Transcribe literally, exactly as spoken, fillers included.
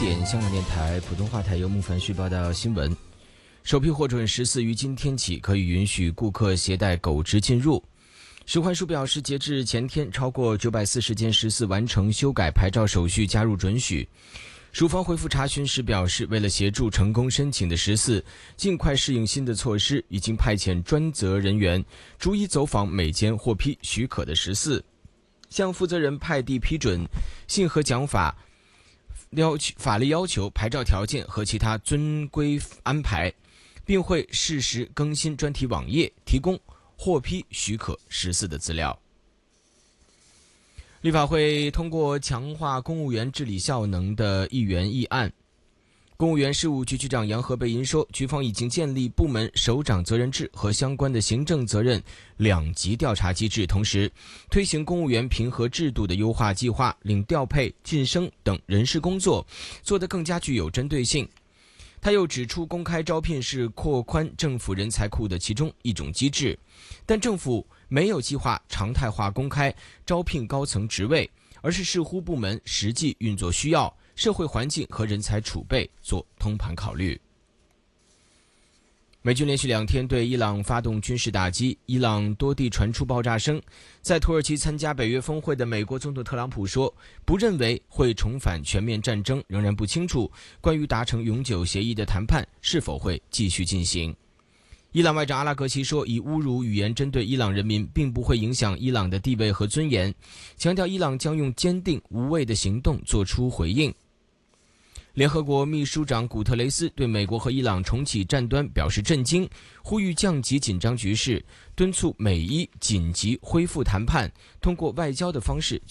点，香港电台普通话台由木凡旭报道新闻。首批获准十四于今天起可以允许顾客携带狗只进入。食环署表示，截至前天，超过九百四十间食肆完成修改牌照手续，加入准许。署方回复查询时表示，为了协助成功申请的食肆尽快适应新的措施，已经派遣专责人员逐一走访每间获批许可的食肆，向负责人派递批准信和讲法要求法律要求、牌照条件和其他遵规安排，并会适时更新专题网页，提供获批许可食肆的资料。立法会通过强化公务员治理效能的议员议案。公务员事务局局长杨和贝因说，局方已经建立部门首长责任制和相关的行政责任两级调查机制，同时推行公务员评核制度的优化计划，令调配、晋升等人事工作做得更加具有针对性。他又指出，公开招聘是扩宽政府人才库的其中一种机制，但政府没有计划常态化公开招聘高层职位，而是视乎部门实际运作需要、社会环境和人才储备做通盘考虑。美军连续两天对伊朗发动军事打击，伊朗多地传出爆炸声。在土耳其参加北约峰会的美国总统特朗普说，不认为会重返全面战争，仍然不清楚关于达成永久协议的谈判是否会继续进行。伊朗外长阿拉格齐说，以侮辱语言针对伊朗人民并不会影响伊朗的地位和尊严，强调伊朗将用坚定无畏的行动做出回应。联合国秘书长古特雷斯对美国和伊朗重启战端表示震惊，呼吁降级紧张局势，敦促美伊紧急恢复谈判，通过外交的方式